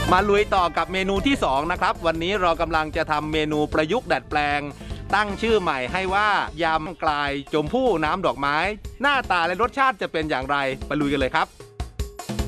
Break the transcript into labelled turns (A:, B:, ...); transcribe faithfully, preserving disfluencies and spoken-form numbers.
A: มาลุยต่อกับเมนูที่สองนะครับวันนี้เรากำลังจะทำเมนูประยุกต์ดัดแปลงตั้งชื่อใหม่ให้ว่ายำกลายชมพู่น้ำดอกไม้หน้าตาและรสชาติจะเป็นอย่างไรไปลุยกันเลยครับ